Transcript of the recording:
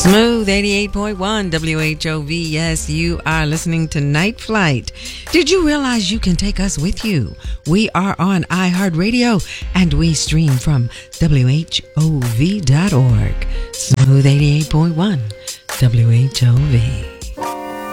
Smooth 88.1 WHOV. Yes, you are listening to Night Flight. Did you realize you can take us with you? We are on iHeartRadio and we stream from WHOV.org. Smooth 88.1 WHOV.